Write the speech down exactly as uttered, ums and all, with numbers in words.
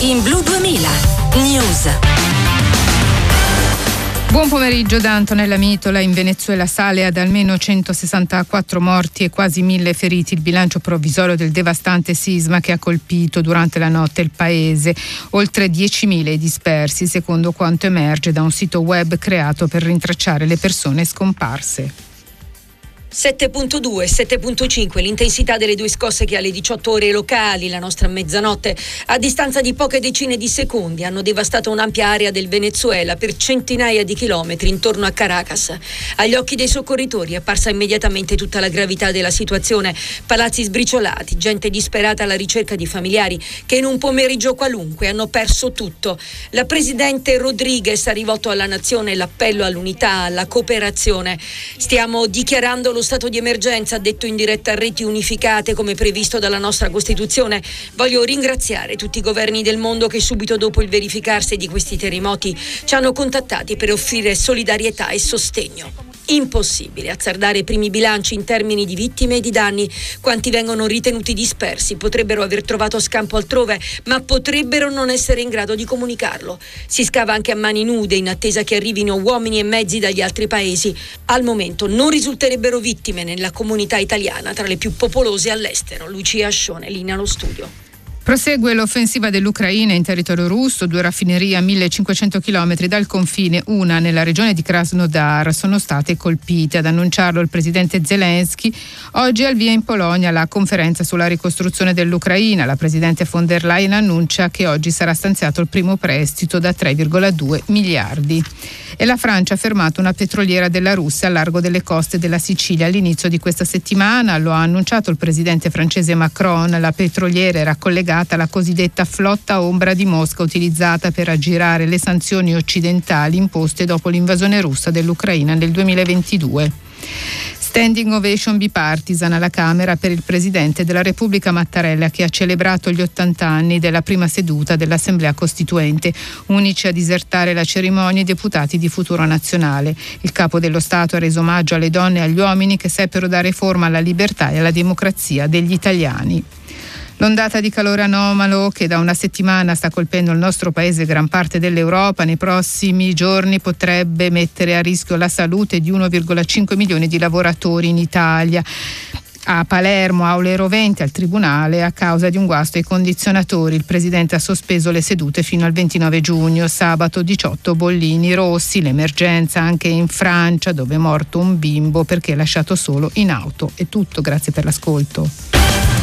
in Blu duemila News. Buon pomeriggio da Antonella Mitola. In Venezuela sale ad almeno centosessantaquattro morti e quasi mille feriti il bilancio provvisorio del devastante sisma che ha colpito durante la notte il paese. Oltre diecimila i dispersi, secondo quanto emerge da un sito web creato per rintracciare le persone scomparse. sette virgola due, sette virgola cinque l'intensità delle due scosse che alle diciotto ore locali, la nostra mezzanotte, a distanza di poche decine di secondi hanno devastato un'ampia area del Venezuela per centinaia di chilometri intorno a Caracas. Agli occhi dei soccorritori è apparsa immediatamente tutta la gravità della situazione: palazzi sbriciolati, gente disperata alla ricerca di familiari che in un pomeriggio qualunque hanno perso tutto. La presidente Rodriguez ha rivolto alla nazione l'appello all'unità, alla cooperazione. Stiamo dichiarando lo stato di emergenza, ha detto in diretta a Reti Unificate come previsto dalla nostra Costituzione. Voglio ringraziare tutti i governi del mondo che subito dopo il verificarsi di questi terremoti ci hanno contattati per offrire solidarietà e sostegno. Impossibile azzardare i primi bilanci in termini di vittime e di danni. Quanti vengono ritenuti dispersi potrebbero aver trovato scampo altrove, ma potrebbero non essere in grado di comunicarlo. Si scava anche a mani nude in attesa che arrivino uomini e mezzi dagli altri paesi. Al momento non risulterebbero vittime nella comunità italiana, tra le più popolose all'estero. Lucia Ascione, linea allo studio. Prosegue l'offensiva dell'Ucraina in territorio russo. Due raffinerie a millecinquecento chilometri dal confine, una nella regione di Krasnodar, sono state colpite. Ad annunciarlo il presidente Zelensky. Oggi è al via in Polonia la conferenza sulla ricostruzione dell'Ucraina. La presidente von der Leyen annuncia che oggi sarà stanziato il primo prestito da tre virgola due miliardi. E la Francia ha fermato una petroliera della Russia al largo delle coste della Sicilia all'inizio di questa settimana. Lo ha annunciato il presidente francese Macron. La petroliera era collegata alla cosiddetta flotta ombra di Mosca, utilizzata per aggirare le sanzioni occidentali imposte dopo l'invasione russa dell'Ucraina nel duemilaventidue. Standing ovation bipartisan alla Camera per il Presidente della Repubblica Mattarella, che ha celebrato gli ottanta anni della prima seduta dell'Assemblea Costituente. Unici a disertare la cerimonia i deputati di Futuro Nazionale. Il Capo dello Stato ha reso omaggio alle donne e agli uomini che seppero dare forma alla libertà e alla democrazia degli italiani. L'ondata di calore anomalo che da una settimana sta colpendo il nostro paese e gran parte dell'Europa nei prossimi giorni potrebbe mettere a rischio la salute di uno virgola cinque milioni di lavoratori in Italia. A Palermo, aule roventi al tribunale a causa di un guasto ai condizionatori. Il presidente ha sospeso le sedute fino al ventinove giugno. Sabato diciotto bollini rossi, l'emergenza anche in Francia, dove è morto un bimbo perché lasciato solo in auto. È tutto, grazie per l'ascolto.